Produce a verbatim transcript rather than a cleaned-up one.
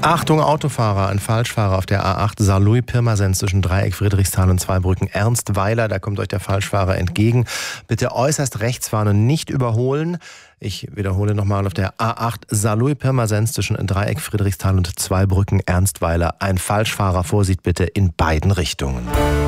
Achtung Autofahrer, ein Falschfahrer auf der A acht Saarlouis-Pirmasens zwischen Dreieck Friedrichsthal und Zweibrücken Ernstweiler. Da kommt euch der Falschfahrer entgegen. Bitte äußerst rechts fahren und nicht überholen. Ich wiederhole nochmal, auf der A acht Saarlouis-Pirmasens zwischen Dreieck Friedrichsthal und Zweibrücken Ernstweiler. Ein Falschfahrer, Vorsicht bitte in beiden Richtungen.